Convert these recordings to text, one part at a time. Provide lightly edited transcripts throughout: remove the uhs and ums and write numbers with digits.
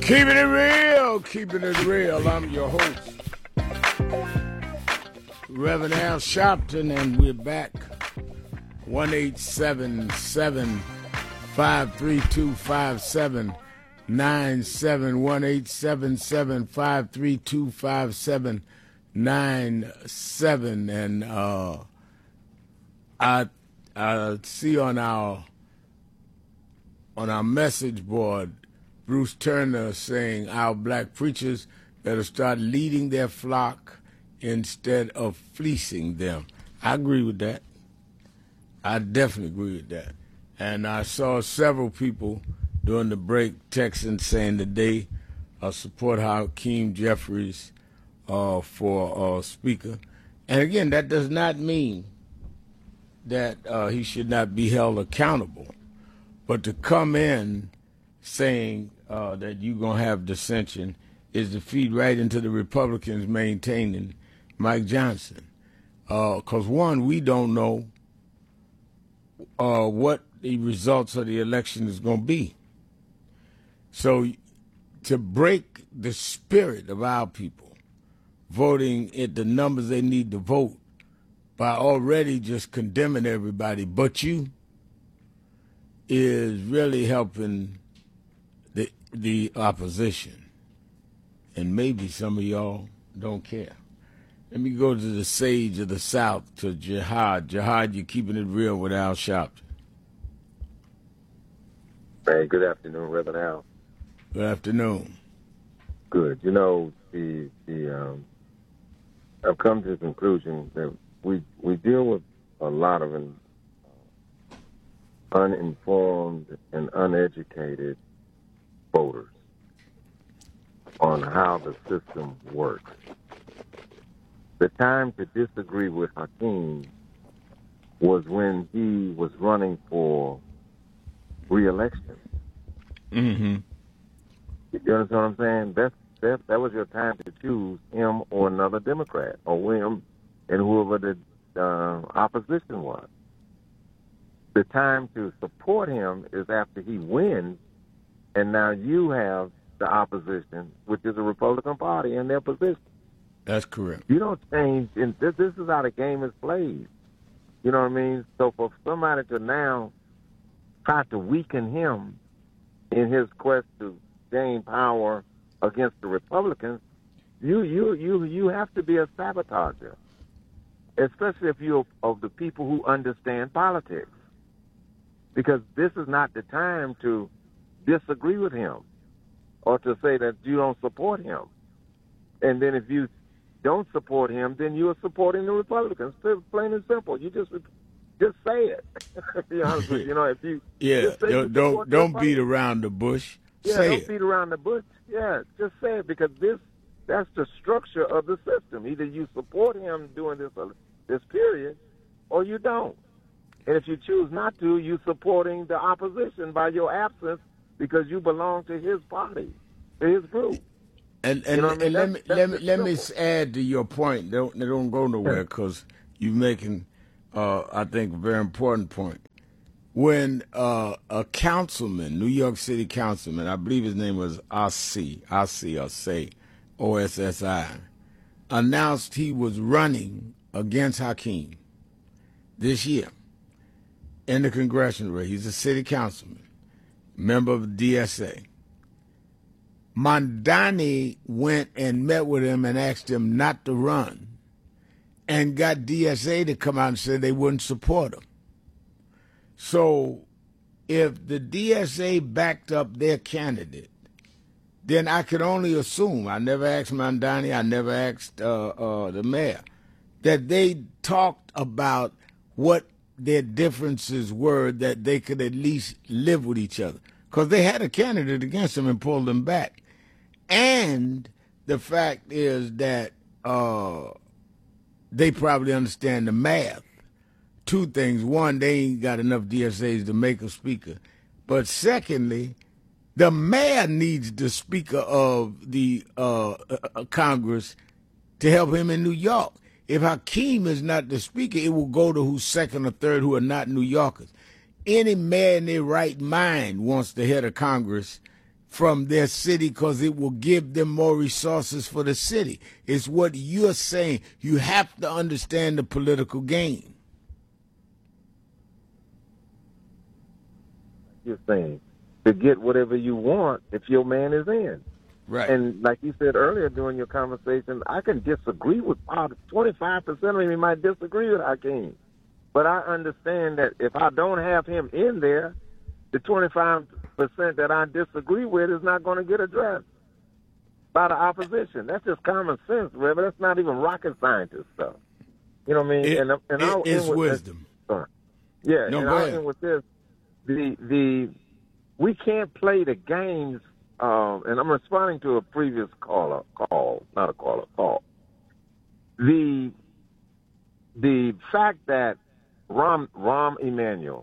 Keeping it real, keeping it real. I'm your host, Reverend Al Sharpton, and we're back. 1-877-532-5797. 1-877-532-5797. And I see on our message board, Bruce Turner saying our black preachers better start leading their flock instead of fleecing them. I agree with that. I definitely agree with that. And I saw several people during the break texting saying that they support Hakeem Jeffries for Speaker. And again, that does not mean that he should not be held accountable. But to come in saying that you're going to have dissension is to feed right into the Republicans maintaining Mike Johnson. Because, one, we don't know what the results of the election is going to be. So to break the spirit of our people voting at the numbers they need to vote by already just condemning everybody but you is really helping the opposition. And maybe some of y'all don't care. Let me go to the sage of the South, to Jihad. Jihad, you're keeping it real with Al Sharpton. Hey, good afternoon, Reverend Al. Good afternoon. Good. You know, I've come to the conclusion that we deal with a lot of uninformed and uneducated voters on how the system works. The time to disagree with Hakeem was when he was running for re-election. Mm-hmm. You understand what I'm saying? That was your time to choose him or another Democrat, or William and whoever the opposition was. The time to support him is after he wins, and now you have the opposition, which is the Republican Party, in their position. That's correct. You don't change. And this is how the game is played. You know what I mean? So for somebody to now try to weaken him in his quest to gain power against the Republicans, you have to be a sabotager, especially if you're of the people who understand politics. Because this is not the time to disagree with him or to say that you don't support him. And then if you don't support him, then you are supporting the Republicans. Plain and simple. You just say it. To be honest with you, if you don't beat around the bush. Don't beat around the bush. Yeah, just say it, because that's the structure of the system. Either you support him during this period, or you don't. And if you choose not to, you're supporting the opposition by your absence because you belong to his party, to his group. And let me add to your point. Don't go nowhere, because you're making, I think, a very important point. When a councilman, New York City councilman, I believe his name was Ossi, O-S-S-I, announced he was running against Hakeem this year in the congressional race. He's a city councilman, member of the DSA. Mondani went and met with him and asked him not to run, and got DSA to come out and say they wouldn't support him. So if the DSA backed up their candidate, then I could only assume, I never asked Mondani, I never asked the mayor, that they talked about what their differences were, that they could at least live with each other. Because they had a candidate against them and pulled them back. And the fact is that they probably understand the math. Two things. One, they ain't got enough DSAs to make a speaker. But secondly, the mayor needs the Speaker of the Congress to help him in New York. If Hakeem is not the Speaker, it will go to who's second or third who are not New Yorkers. Any mayor in their right mind wants the head of Congress from their city because it will give them more resources for the city. It's what you're saying. You have to understand the political game. You're saying to get whatever you want if your man is in. Right. And like you said earlier during your conversation, I can disagree with 25% of me might disagree with Hakeem. But I understand that if I don't have him in there, the 25% that I disagree with is not going to get addressed by the opposition. That's just common sense, Reverend. That's not even rocket scientist stuff. You know what I mean? It's wisdom. Yeah, no, and I'll end with this. We can't play the games, and I'm responding to a previous call. The fact that Rahm Emanuel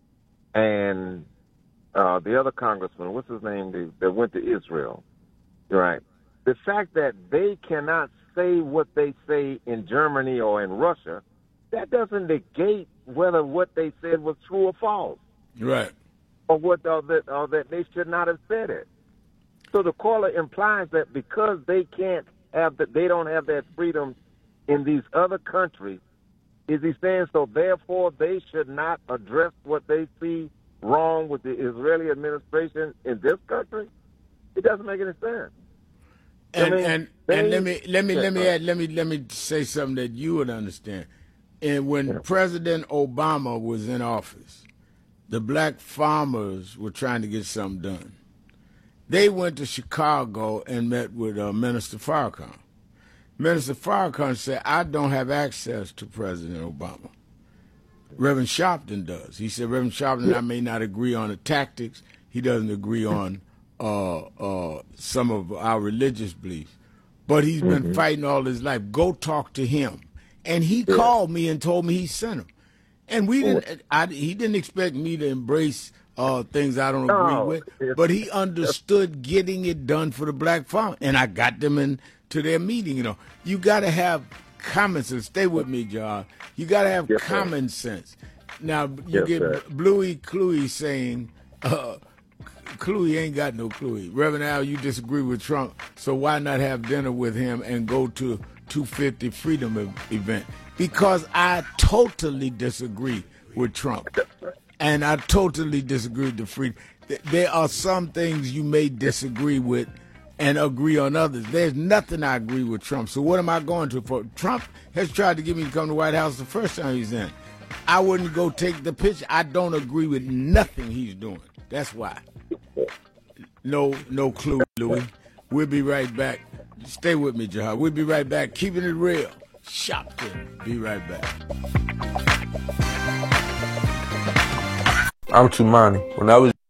and the other congressman, what's his name, that went to Israel, right? The fact that they cannot say what they say in Germany or in Russia, that doesn't negate whether what they said was true or false. Right. Or that they should not have said it. So the caller implies that because they they don't have that freedom in these other countries, is he saying so therefore they should not address what they see wrong with the Israeli administration in this country? It doesn't make any sense. And let me say something that you would understand. And when President Obama was in office, the black farmers were trying to get something done. They went to Chicago and met with Minister Farrakhan. Minister Farrakhan said, I don't have access to President Obama. Reverend Sharpton does. He said, Reverend Sharpton and I may not agree on the tactics. He doesn't agree on some of our religious beliefs. But he's been fighting all his life. Go talk to him. And he called me and told me he sent him. And he didn't expect me to embrace things I don't agree with, but he understood getting it done for the black farmer. And I got them into their meeting. You know, you got to have common sense. Stay with me, John. You got to have common sense. Now, you get Bluey Cluey saying, Cluey ain't got no Cluey. Reverend Al, you disagree with Trump, so why not have dinner with him and go to 250 Freedom event? Because I totally disagree with Trump. And I totally disagree with the freedom. There are some things you may disagree with and agree on others. There's nothing I agree with Trump. So what am I going to for? Trump has tried to get me to come to the White House the first time he's in. I wouldn't go take the pitch. I don't agree with nothing he's doing. That's why. No clue, Louis. We'll be right back. Stay with me, Jahar. We'll be right back. Keeping it real. Shopton. Be right back. I'm Tumani. When I was